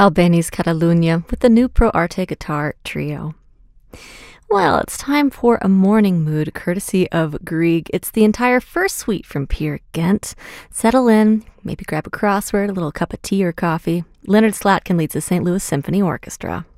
Albani's Catalunya with the new Pro Arte guitar trio. Well, it's time for a morning mood courtesy of Grieg. It's the entire first suite from Peer Gynt. Settle in, maybe grab a crossword, a little cup of tea or coffee. Leonard Slatkin leads the St. Louis Symphony Orchestra.